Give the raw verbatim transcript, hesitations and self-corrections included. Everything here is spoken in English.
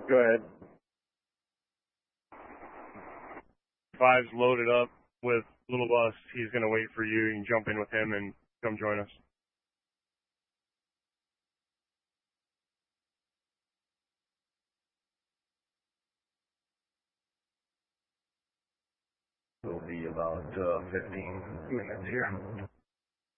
Go ahead. Five's loaded up with Little Bus. He's going to wait for you. You can jump in with him and come join us. It'll be about uh, fifteen minutes here.